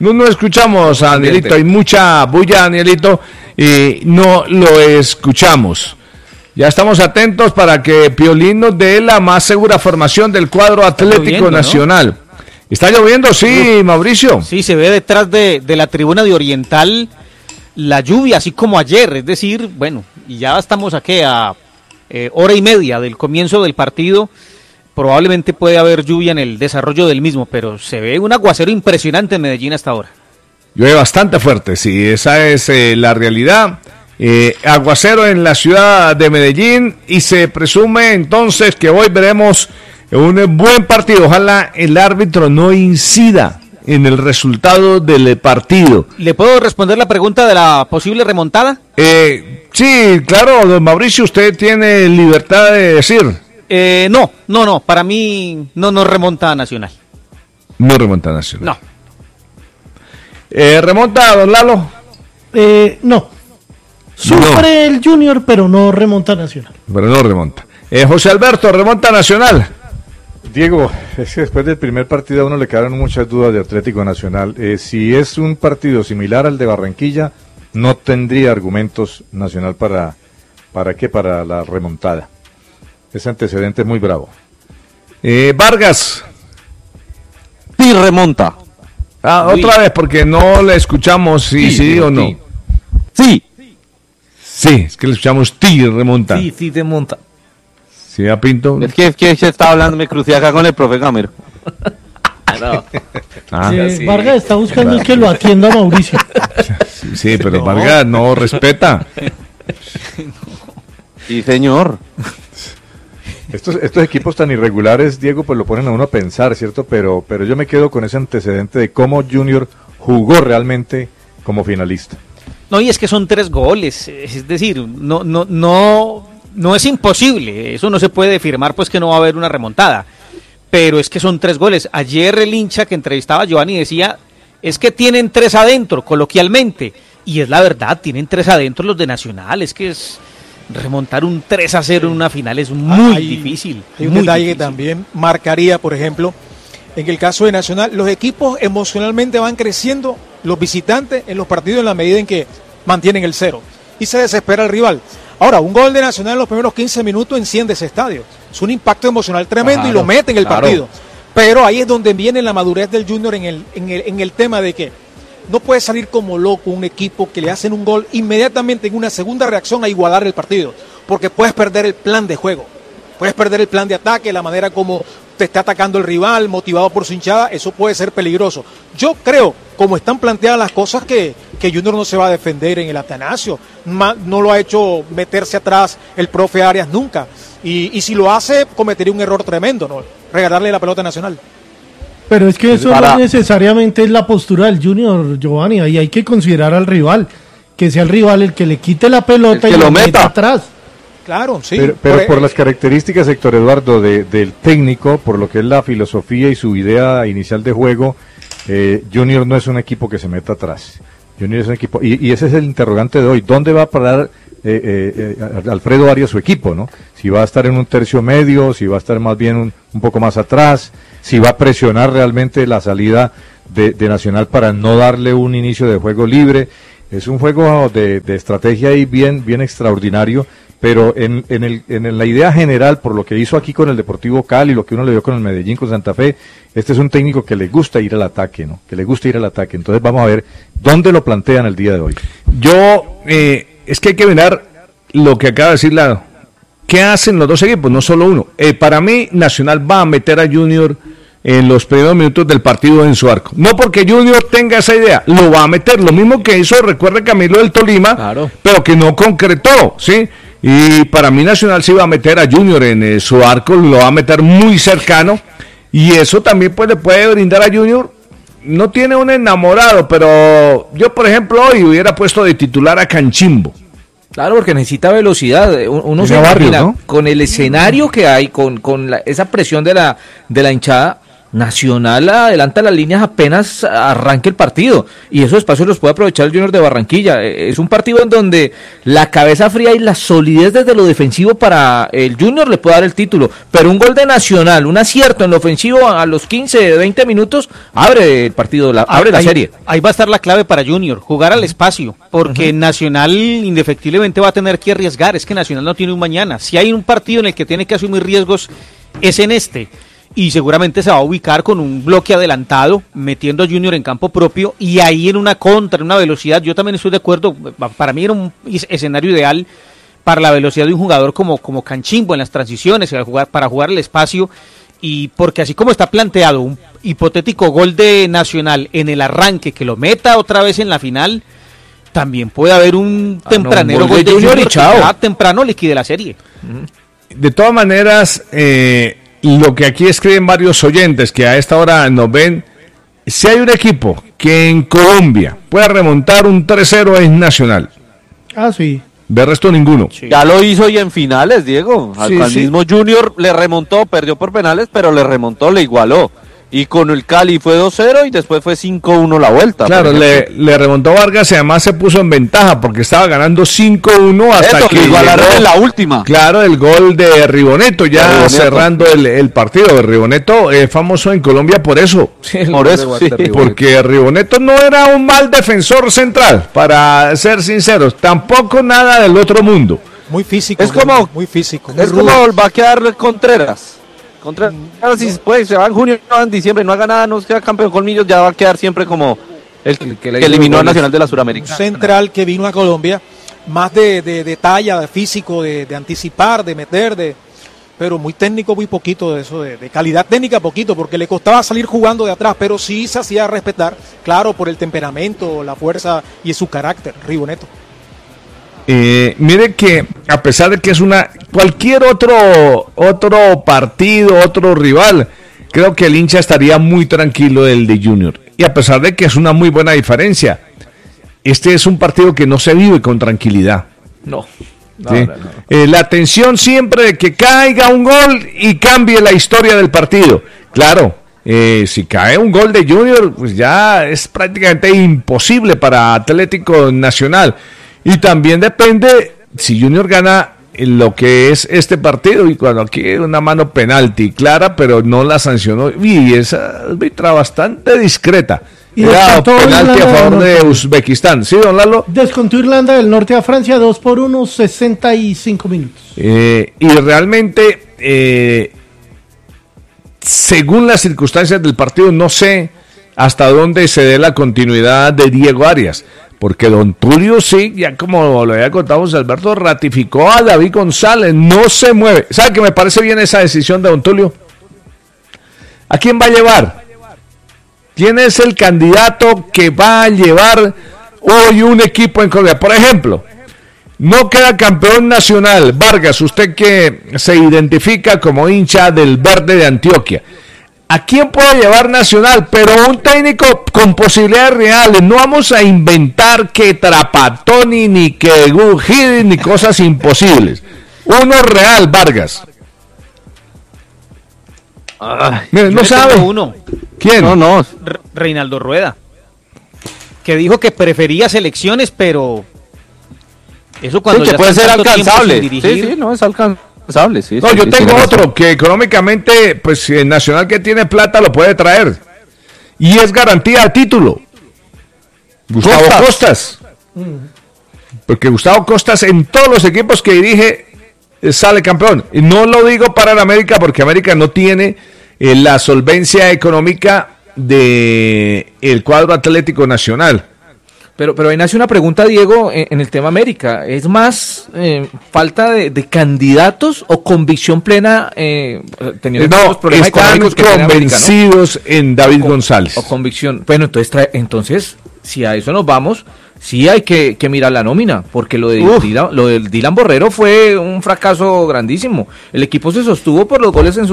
No escuchamos a Danielito, hay mucha bulla, Danielito, y no lo escuchamos. Ya estamos atentos para que Piolín nos dé la más segura formación del cuadro Atlético lloviendo, Nacional. ¿No? ¿Está lloviendo? Sí, Mauricio. Sí, se ve detrás de la tribuna de Oriental la lluvia, así como ayer, es decir, bueno, y ya estamos aquí a hora y media del comienzo del partido. Probablemente puede haber lluvia en el desarrollo del mismo, pero se ve un aguacero impresionante en Medellín hasta ahora. Llueve bastante fuerte, sí, esa es la realidad. Aguacero en la ciudad de Medellín y se presume entonces que hoy veremos un buen partido. Ojalá el árbitro no incida en el resultado del partido. ¿Le puedo responder la pregunta de la posible remontada? Sí, claro, don Mauricio, usted tiene libertad de decir. No, para mí no remonta a Nacional. No remonta a Nacional. No. ¿Remonta, don Lalo? No. Sufre el Junior, pero no remonta Nacional. Pero no remonta. José Alberto, ¿remonta Nacional? Diego, es que después del primer partido a uno le quedaron muchas dudas de Atlético Nacional. Si es un partido similar al de Barranquilla, no tendría argumentos Nacional para la remontada. Ese antecedente es muy bravo. Vargas. Sí, remonta. Otra vez, porque no le escuchamos sí o no. Sí. Sí, es que le escuchamos remonta. Sí, remonta. Sí, a Pinto. Es que se está hablando, me crucé acá con el profe Gamero. No. Vargas está buscando que lo atienda Mauricio. Sí, pero no. Vargas no respeta. Sí, señor. Estos equipos tan irregulares, Diego, pues lo ponen a uno a pensar, ¿cierto? Pero yo me quedo con ese antecedente de cómo Junior jugó realmente como finalista. No, y es que son 3 goles, es decir, no es imposible, eso no se puede afirmar, pues que no va a haber una remontada, pero es que son 3 goles. Ayer el hincha que entrevistaba a Giovanni decía, es que tienen 3 adentro, coloquialmente, y es la verdad, tienen 3 adentro los de Nacional, es que es remontar un 3-0 en una final es muy difícil. Hay un detalle que también marcaría, por ejemplo, en el caso de Nacional, los equipos emocionalmente van creciendo, los visitantes en los partidos en la medida en que mantienen el 0 y se desespera el rival. Ahora, un gol de Nacional en los primeros 15 minutos enciende ese estadio. Es un impacto emocional tremendo y lo mete en el partido. Pero ahí es donde viene la madurez del Junior en el tema de que no puede salir como loco un equipo que le hacen un gol inmediatamente en una segunda reacción a igualar el partido, porque puedes perder el plan de juego, puedes perder el plan de ataque, la manera como te está atacando el rival, motivado por su hinchada, eso puede ser peligroso. Yo creo, como están planteadas las cosas, que Junior no se va a defender en el Atanasio, no lo ha hecho meterse atrás el profe Arias nunca, y si lo hace, cometería un error tremendo, ¿no? Regalarle la pelota Nacional. Pero es que eso no necesariamente es la postura del Junior, Giovanni, ahí hay que considerar al rival, que sea el rival el que le quite la pelota y lo meta atrás. Claro, sí. Pero por las características, Héctor Eduardo, del técnico, por lo que es la filosofía y su idea inicial de juego, Junior no es un equipo que se meta atrás. Junior es un equipo, y ese es el interrogante de hoy, ¿dónde va a parar Alfredo Arias su equipo, ¿no? Si va a estar en un tercio medio, si va a estar más bien un poco más atrás, si va a presionar realmente la salida de Nacional para no darle un inicio de juego libre. Es un juego de estrategia ahí bien extraordinario, pero en la idea general, por lo que hizo aquí con el Deportivo Cali, lo que uno le dio con el Medellín, con Santa Fe, este es un técnico que le gusta ir al ataque, ¿no? Que le gusta ir al ataque. Entonces vamos a ver dónde lo plantean el día de hoy. Es que hay que mirar lo que acaba de decir Lado. ¿Qué hacen los dos equipos? No solo uno. Para mí, Nacional va a meter a Junior en los primeros minutos del partido en su arco. No porque Junior tenga esa idea, lo va a meter. Lo mismo que hizo, recuerda Camilo del Tolima, claro, pero que no concretó, ¿sí? Y para mí Nacional sí va a meter a Junior en su arco, lo va a meter muy cercano. Y eso también pues le puede brindar a Junior. No tiene un enamorado, pero yo, por ejemplo, hoy hubiera puesto de titular a Canchimbo. Claro, porque necesita velocidad. Uno se imagina, ¿no? Con el escenario que hay, con esa presión de la hinchada, Nacional adelanta las líneas apenas arranque el partido, y esos espacios los puede aprovechar el Junior de Barranquilla. Es un partido en donde la cabeza fría y la solidez desde lo defensivo para el Junior le puede dar el título, pero un gol de Nacional, un acierto en lo ofensivo a los 15, 20 minutos, abre el partido, abre la serie. Ahí va a estar la clave para Junior, jugar al espacio, porque Nacional indefectiblemente va a tener que arriesgar. Es que Nacional no tiene un mañana. Si hay un partido en el que tiene que asumir riesgos, es en este. Y seguramente se va a ubicar con un bloque adelantado, metiendo a Junior en campo propio, y ahí en una contra, en una velocidad. Yo también estoy de acuerdo, para mí era un escenario ideal para la velocidad de un jugador como Canchimbo en las transiciones, para jugar el espacio, y porque así como está planteado un hipotético gol de Nacional en el arranque, que lo meta otra vez en la final, también puede haber un tempranero gol de Junior y chao, temprano liquide la serie. De todas maneras, lo que aquí escriben varios oyentes que a esta hora nos ven, si hay un equipo que en Colombia pueda remontar un 3-0 es Nacional. Sí. De resto ninguno. Sí. Ya lo hizo y en finales, Diego. Al mismo Junior le remontó, perdió por penales, pero le remontó, le igualó. Y con el Cali fue 2-0 y después fue 5-1 la vuelta. Claro, le remontó Vargas y además se puso en ventaja porque estaba ganando 5-1 hasta que igualaron en la última. Claro, el gol de Riboneto, ya cerrando el partido. Riboneto es famoso en Colombia por eso. Por eso, sí. Porque Riboneto no era un mal defensor central, para ser sinceros. Tampoco nada del otro mundo. Muy físico. Es como, muy físico. Es como va a quedar Contreras. Si se va en junio, no en diciembre, no haga nada, no queda campeón con Millos, ya va a quedar siempre como el que eliminó al Nacional de la Suramericana. Un central que vino a Colombia, más de talla, de físico, de anticipar, de meter, pero muy técnico, muy poquito de eso, de calidad técnica poquito, porque le costaba salir jugando de atrás, pero sí se hacía respetar, claro, por el temperamento, la fuerza y su carácter, Riboneto. Mire que a pesar de que es cualquier otro partido, otro rival, creo que el hincha estaría muy tranquilo del de Junior, y a pesar de que es una muy buena diferencia, este es un partido que no se vive con tranquilidad. No. ¿Sí? La tensión siempre de que caiga un gol y cambie la historia del partido. Claro, si cae un gol de Junior, pues ya es prácticamente imposible para Atlético Nacional. Y también depende si Junior gana lo que es este partido, y cuando aquí hay una mano penalti clara, pero no la sancionó, y esa árbitra bastante discreta. Y era penalti a favor de Uzbekistán. ¿Sí, don Lalo? Descontó Irlanda del Norte a Francia 2-1, 65 minutos. Y realmente, según las circunstancias del partido, no sé hasta dónde se dé la continuidad de Diego Arias. Porque don Tulio sí, ya como lo había contado José Alberto, ratificó a David González, no se mueve. ¿Sabe que me parece bien esa decisión de don Tulio? ¿A quién va a llevar? ¿Quién es el candidato que va a llevar hoy un equipo en Colombia? Por ejemplo, no queda campeón nacional. Vargas, usted que se identifica como hincha del Verde de Antioquia, ¿a quién puede llevar Nacional? Pero un técnico con posibilidades reales. No vamos a inventar que Trapatoni, ni que Gugiri, ni cosas imposibles. Uno real, Vargas. Miren, no sabe. Uno. ¿Quién? No. Reinaldo Rueda. Que dijo que prefería selecciones, pero eso cuando sí, ya puede ser alcanzable. Sí, no es alcanzable. Sí, no, yo tengo otro que económicamente, pues el Nacional que tiene plata lo puede traer. Y es garantía de título. Gustavo Costas. Porque Gustavo Costas en todos los equipos que dirige sale campeón. Y no lo digo para el América porque América no tiene la solvencia económica de el cuadro Atlético Nacional. Pero ahí nace una pregunta, Diego, en el tema América. ¿Es más falta de candidatos o convicción plena teniendo los problemas económicos que tiene América, convencidos en David González? O convicción. Bueno, entonces, si a eso nos vamos, sí hay que mirar la nómina, porque lo del Dylan Borrero fue un fracaso grandísimo. El equipo se sostuvo por los goles en su